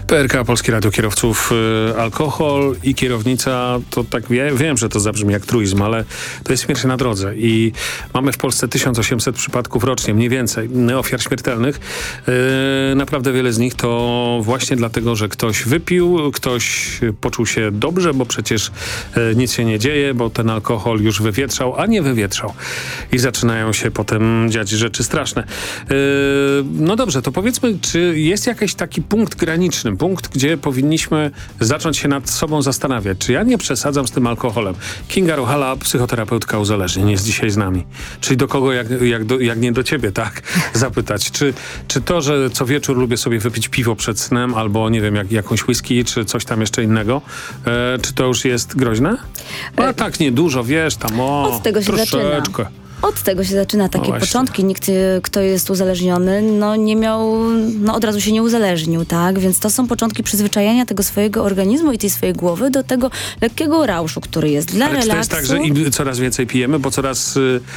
PRK, Polskie Radio Kierowców, alkohol i kierownica, to tak wiem, że to zabrzmi jak truizm, ale to jest śmierć na drodze i mamy w Polsce 1800 przypadków rocznie, mniej więcej, ofiar śmiertelnych. Naprawdę wiele z nich to właśnie dlatego, że ktoś wypił, ktoś poczuł się dobrze, bo przecież nic się nie dzieje, bo ten alkohol już wywietrzał, a nie wywietrzał. I zaczynają się potem dziać rzeczy straszne. No dobrze, to powiedzmy, czy jest jakiś taki punkt graniczny, punkt, gdzie powinniśmy zacząć się nad sobą zastanawiać, czy ja nie przesadzam z tym alkoholem. Kinga Rohala, psychoterapeutka uzależnień, jest dzisiaj z nami. Czyli do kogo, jak nie do ciebie, tak? Zapytać, czy to, że co wieczór lubię sobie wypić piwo przed snem, albo nie wiem, jakąś whisky, czy coś tam jeszcze innego, czy to już jest groźne? No tak, nie dużo, wiesz, tam od tego się troszeczkę. zaczyna. Od tego się zaczyna takie właśnie. początki. Nikt, kto jest uzależniony, nie miał, od razu się nie uzależnił, tak? Więc to są początki przyzwyczajania tego swojego organizmu i tej swojej głowy do tego lekkiego rauszu, który jest dla Ale relaksu. czy to jest tak, że im coraz więcej pijemy, bo coraz